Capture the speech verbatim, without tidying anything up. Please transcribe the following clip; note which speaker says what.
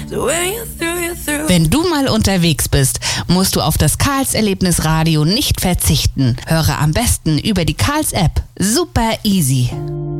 Speaker 1: Wenn du mal unterwegs bist, musst du auf das Karls Erlebnisradio nicht verzichten. Höre am besten über die Karls App. Super easy.